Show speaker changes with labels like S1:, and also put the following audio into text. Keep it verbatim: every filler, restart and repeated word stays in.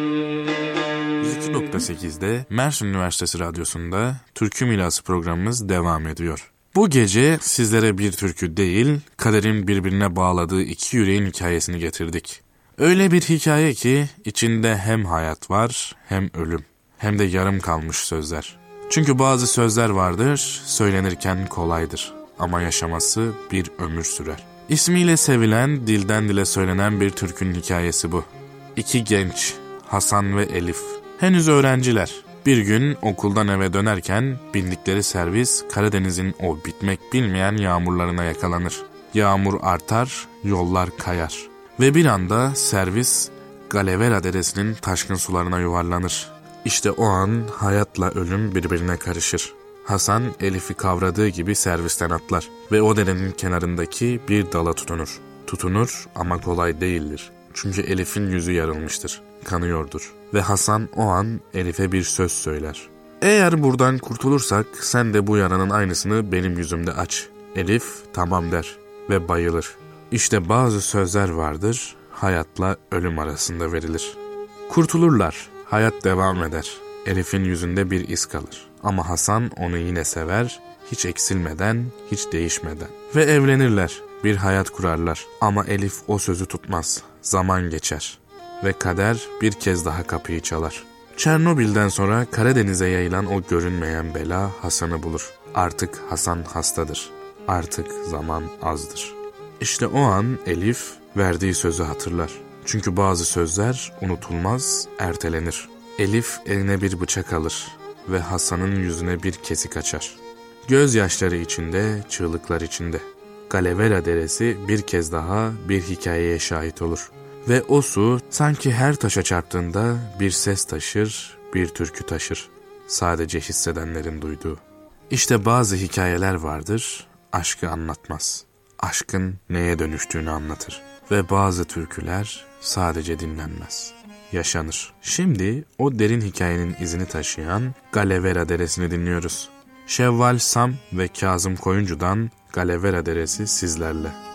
S1: yüz iki nokta sekizde Mersin Üniversitesi Radyosu'nda Türkü Mirası programımız devam ediyor. Bu gece sizlere bir türkü değil, kaderin birbirine bağladığı iki yüreğin hikayesini getirdik. Öyle bir hikaye ki içinde hem hayat var, hem ölüm, hem de yarım kalmış sözler. Çünkü bazı sözler vardır, söylenirken kolaydır ama yaşaması bir ömür sürer. İsmiyle sevilen, dilden dile söylenen bir türkünün hikayesi bu. İki genç, Hasan ve Elif, henüz öğrenciler. Bir gün okuldan eve dönerken bindikleri servis Karadeniz'in o bitmek bilmeyen yağmurlarına yakalanır. Yağmur artar, yollar kayar ve bir anda servis Galavera Deresi'nin taşkın sularına yuvarlanır. İşte o an hayatla ölüm birbirine karışır. Hasan Elif'i kavradığı gibi servisten atlar ve o derenin kenarındaki bir dala tutunur. Tutunur ama kolay değildir. Çünkü Elif'in yüzü yarılmıştır, kanıyordur. Ve Hasan o an Elif'e bir söz söyler. Eğer buradan kurtulursak sen de bu yaranın aynısını benim yüzümde aç. Elif tamam der ve bayılır. İşte bazı sözler vardır, hayatla ölüm arasında verilir. Kurtulurlar, hayat devam eder. Elif'in yüzünde bir iz kalır. Ama Hasan onu yine sever, hiç eksilmeden, hiç değişmeden. Ve evlenirler, bir hayat kurarlar. Ama Elif o sözü tutmaz, zaman geçer. Ve kader bir kez daha kapıyı çalar. Çernobil'den sonra Karadeniz'e yayılan o görünmeyen bela Hasan'ı bulur. Artık Hasan hastadır. Artık zaman azdır. İşte o an Elif verdiği sözü hatırlar. Çünkü bazı sözler unutulmaz, ertelenir. Elif eline bir bıçak alır ve Hasan'ın yüzüne bir kesik açar. Gözyaşları içinde, çığlıklar içinde. Galavera Deresi bir kez daha bir hikayeye şahit olur. Ve o su sanki her taşa çarptığında bir ses taşır, bir türkü taşır. Sadece hissedenlerin duyduğu. İşte bazı hikayeler vardır, aşkı anlatmaz. Aşkın neye dönüştüğünü anlatır. Ve bazı türküler sadece dinlenmez, yaşanır. Şimdi o derin hikayenin izini taşıyan Galavera Deresi'ni dinliyoruz. Şevval Sam ve Kazım Koyuncu'dan Galavera Deresi sizlerle.